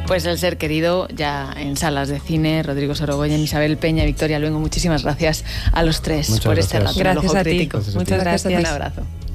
Pues El ser querido ya en salas de cine. Rodrigo Sorogoyen, Isabel Peña, Victoria Luengo, muchísimas gracias a los tres por este rato. Gracias a ti. Muchas gracias. Un abrazo.